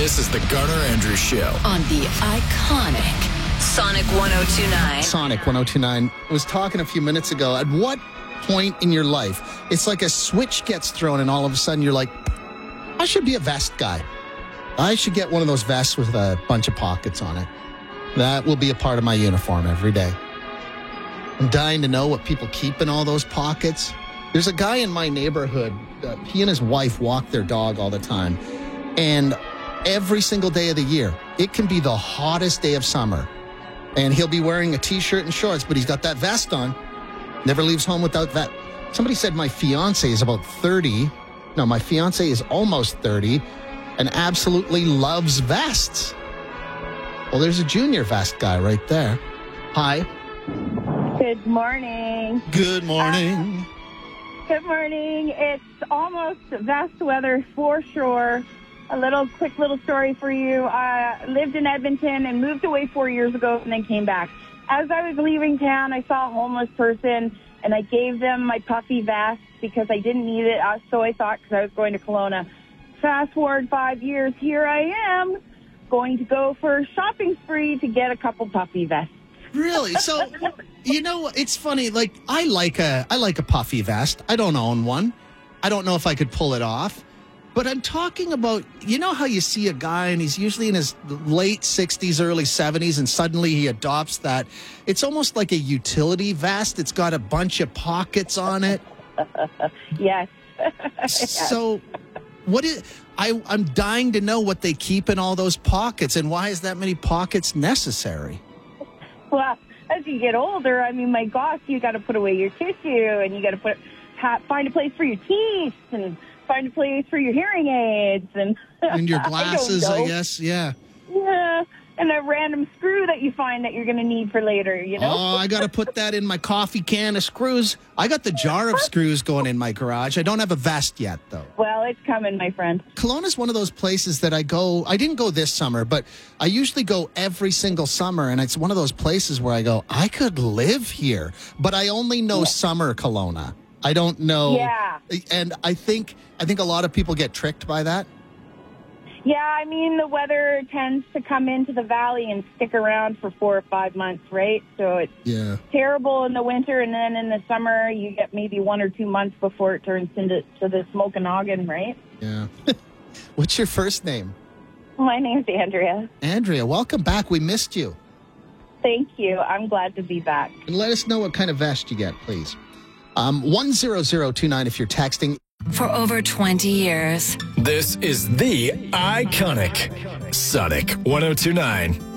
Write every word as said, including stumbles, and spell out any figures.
This is the Garner Andrews Show on the iconic Sonic one oh two point nine. Sonic one oh two point nine. I was talking a few minutes ago. At what point in your life, it's like a switch gets thrown and all of a sudden you're like, I should be a vest guy. I should get one of those vests with a bunch of pockets on it. That will be a part of my uniform every day. I'm dying to know what people keep in all those pockets. There's a guy in my neighborhood. Uh, he and his wife walk their dog all the time. And every single day of the year, it can be the hottest day of summer. And he'll be wearing a T-shirt and shorts, but he's got that vest on. Never leaves home without that. Somebody said my fiance is about thirty. No, my fiance is almost thirty and absolutely loves vests. Well, there's a junior vest guy right there. Hi. Good morning. Good morning. Uh, good morning. It's almost vest weather for sure. A little quick little story for you. I uh, lived in Edmonton and moved away four years ago and then came back. As I was leaving town, I saw a homeless person and I gave them my puffy vest because I didn't need it. Uh, so I thought because I was going to Kelowna. Fast forward five years, here I am going to go for a shopping spree to get a couple puffy vests. Really? So, you know, it's funny. Like, I like a, I like a puffy vest. I don't own one. I don't know if I could pull it off. But I'm talking about, you know how you see a guy and he's usually in his late sixties, early seventies, and suddenly he adopts that. It's almost like a utility vest. It's got a bunch of pockets on it. Yes. So, what is, I, I'm dying to know what they keep in all those pockets and why is that many pockets necessary? Well, as you get older, I mean, my gosh, you got to put away your tissue and you got to put ha, find a place for your teeth and find a place for your hearing aids and and your glasses, I, I guess, yeah. Yeah, and a random screw that you find that you're going to need for later, you know? Oh, I got to put that in my coffee can of screws. I got the jar of screws going in my garage. I don't have a vest yet, though. Well, it's coming, my friend. Kelowna is one of those places that I go, I didn't go this summer, but I usually go every single summer, and it's one of those places where I go, I could live here, but I only know yeah. summer Kelowna. I don't know. Yeah. And I think I think a lot of people get tricked by that. Yeah, I mean, the weather tends to come into the valley and stick around for four or five months, right? So it's yeah. terrible in the winter, and then in the summer, you get maybe one or two months before it turns into to the Smokanagan, right? Yeah. What's your first name? My name's Andrea. Andrea, welcome back. We missed you. Thank you. I'm glad to be back. And let us know what kind of vest you get, please. Um, one zero zero two nine if you're texting. For over twenty years. This is the iconic Sonic one oh two point nine.